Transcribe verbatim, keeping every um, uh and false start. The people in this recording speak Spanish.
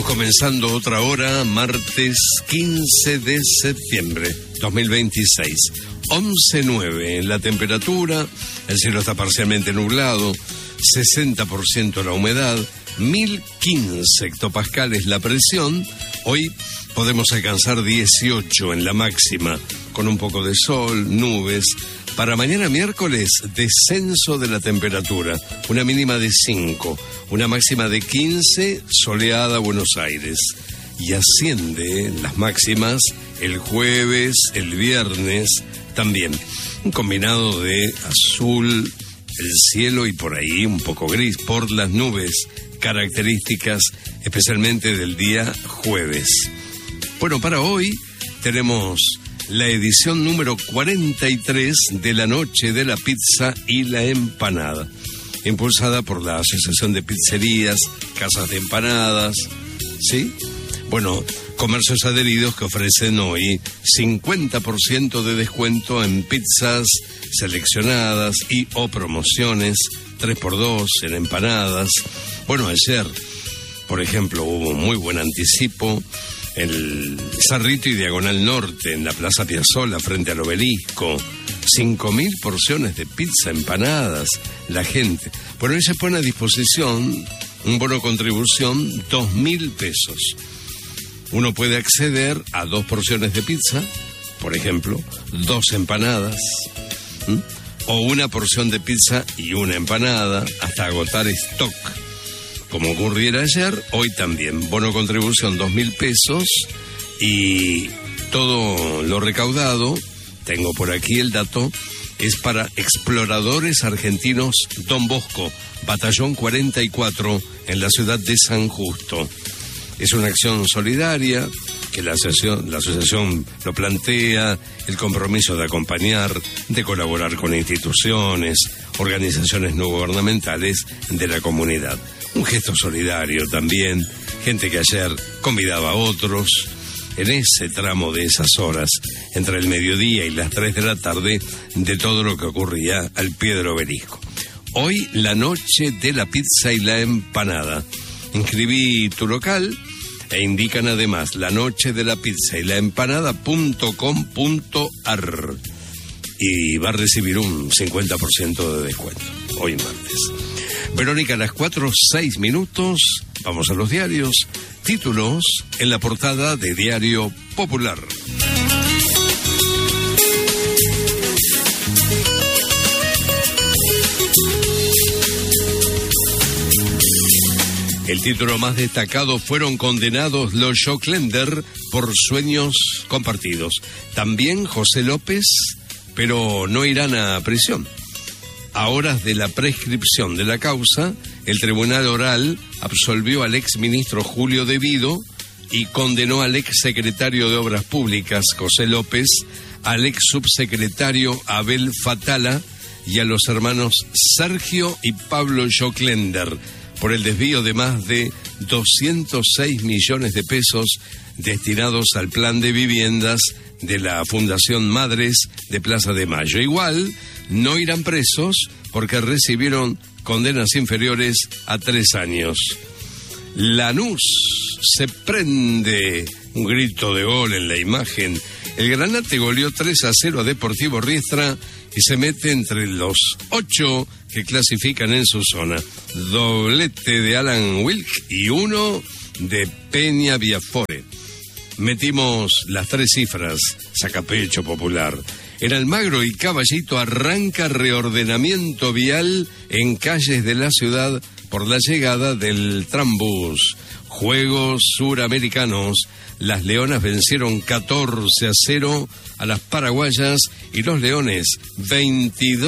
Comenzando otra hora, martes quince de septiembre dos mil veintiséis. once nueve la temperatura, el cielo está parcialmente nublado, sesenta por ciento la humedad, mil quince hectopascales la presión. Hoy podemos alcanzar dieciocho en la máxima, con un poco de sol, nubes. Para mañana miércoles, descenso de la temperatura, una mínima de cinco, una máxima de quince, soleada Buenos Aires. Y asciende las máximas el jueves, el viernes también. Un combinado de azul, el cielo y por ahí un poco gris por las nubes, características especialmente del día jueves. Bueno, para hoy tenemos la edición número cuarenta y tres de la Noche de la Pizza y la Empanada, impulsada por la Asociación de Pizzerías, Casas de Empanadas, ¿sí? Bueno, comercios adheridos que ofrecen hoy cincuenta por ciento de descuento en pizzas seleccionadas y o promociones, tres por dos en empanadas. Bueno, ayer, por ejemplo, hubo muy buen anticipo. El Cerrito y Diagonal Norte, en la Plaza Piazzolla, frente al Obelisco, cinco mil porciones de pizza, empanadas, la gente. Bueno, hoy se pone a disposición un bono contribución, dos mil pesos. Uno puede acceder a dos porciones de pizza, por ejemplo, dos empanadas, ¿m? o una porción de pizza y una empanada, hasta agotar stock. Como ocurriera ayer, hoy también. Bono contribución dos mil pesos y todo lo recaudado, tengo por aquí el dato, es para Exploradores Argentinos Don Bosco, Batallón cuarenta y cuatro, en la ciudad de San Justo. Es una acción solidaria que la asociación, la asociación lo plantea, el compromiso de acompañar, de colaborar con instituciones, organizaciones no gubernamentales de la comunidad. Un gesto solidario también, gente que ayer convidaba a otros, en ese tramo de esas horas, entre el mediodía y las tres de la tarde, de todo lo que ocurría al pie del Obelisco. Hoy, la Noche de la Pizza y la Empanada. Inscribí tu local e indican además la noche de la pizza y la empanada punto com punto ar y va a recibir un cincuenta por ciento de descuento, hoy martes. Verónica, a las cuatro, seis minutos, vamos a los diarios, títulos en la portada de Diario Popular. El título más destacado: fueron condenados los Joclender por sueños compartidos. También José López, pero no irán a prisión. A horas de la prescripción de la causa, el Tribunal Oral absolvió al exministro Julio De Vido y condenó al exsecretario de Obras Públicas, José López, al ex subsecretario Abel Fatala y a los hermanos Sergio y Pablo Joclender por el desvío de más de doscientos seis millones de pesos destinados al plan de viviendas de la Fundación Madres de Plaza de Mayo. Igual, no irán presos porque recibieron condenas inferiores a tres años. Lanús se prende, un grito de gol en la imagen. El Granate goleó tres a cero a Deportivo Riestra y se mete entre los ocho que clasifican en su zona. Doblete de Alan Wilk y uno de Peña Viafore. Metimos las tres cifras, sacapecho popular. En Almagro y Caballito arranca reordenamiento vial en calles de la ciudad por la llegada del Trambús. Juegos Suramericanos. Las Leonas vencieron catorce a cero a las paraguayas y los Leones veintidós